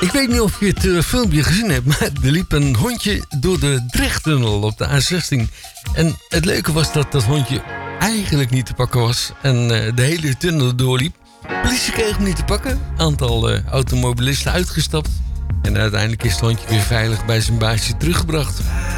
Ik weet niet of je het filmpje gezien hebt, maar er liep een hondje door de Drechttunnel op de A16. En het leuke was dat dat hondje eigenlijk niet te pakken was en de hele tunnel doorliep. Politie kreeg hem niet te pakken, aantal automobilisten uitgestapt. En uiteindelijk is het hondje weer veilig bij zijn baasje teruggebracht.